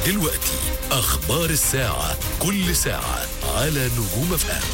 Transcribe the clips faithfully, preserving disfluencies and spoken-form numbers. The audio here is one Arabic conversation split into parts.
دلوقتي أخبار الساعة، كل ساعة على نجوم اف ام.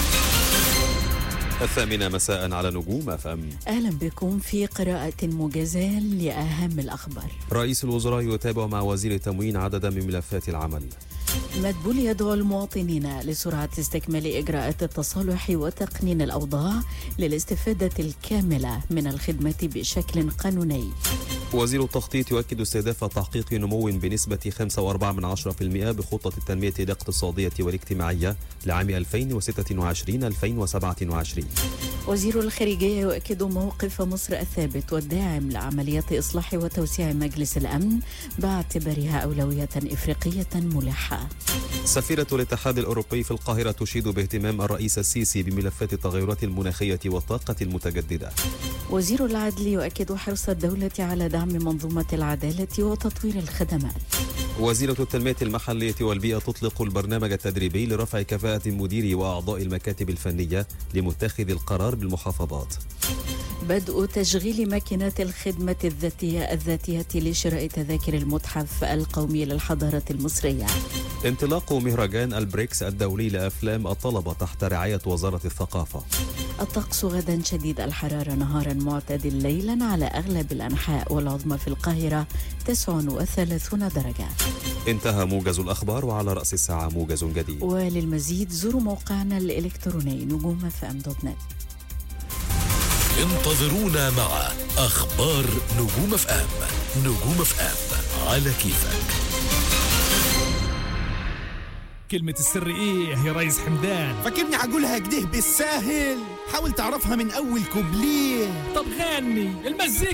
الثامنة مساء على نجوم اف ام. أهلا بكم في قراءة موجزة لأهم الأخبار. رئيس الوزراء يتابع مع وزير التموين عددا من ملفات العمل. مدبولي يدعو المواطنين لسرعة استكمال إجراءات التصالح وتقنين الأوضاع للاستفادة الكاملة من الخدمة بشكل قانوني. وزير التخطيط يؤكد استهداف تحقيق نمو بنسبة خمسة وأربعة من عشرة بالمئة بخطة التنمية الاقتصادية والاجتماعية لعام ألفين وستة وعشرين ألفين وسبعة وعشرين. وزير الخارجية يؤكد موقف مصر الثابت والداعم لعمليات إصلاح وتوسيع مجلس الأمن باعتبارها أولوية إفريقية ملحة. سفيرة الاتحاد الأوروبي في القاهرة تشيد باهتمام الرئيس السيسي بملفات التغيرات المناخية والطاقة المتجددة. وزير العدل يؤكد حرص الدولة على دعم منظومة العدالة وتطوير الخدمات. وزيرة التنمية المحلية والبيئة تطلق البرنامج التدريبي لرفع كفاءة المدير وأعضاء المكاتب الفنية لمتخذ القرار بالمحافظات. بدء تشغيل ماكينات الخدمة الذاتية الذاتية لشراء تذاكر المتحف القومي للحضارة المصرية. انطلاق مهرجان البريكس الدولي لأفلام الطلبة تحت رعاية وزارة الثقافة. الطقس غدا شديد الحرارة، نهارا معتدل، ليلا على أغلب الأنحاء والعظمى في القاهرة تسعة وثلاثين درجة. انتهى موجز الأخبار، وعلى رأس الساعة موجز جديد. وللمزيد زوروا موقعنا الإلكتروني نجوم اف ام دوت نت. انتظرونا مع أخبار نجوم اف ام. نجوم اف ام على كيفك. كلمة السر ايه يا ريس حمدان؟ فاكرني هقولها كده بالساهل؟ حاول تعرفها من اول كوبليه. طب غني المزيكا.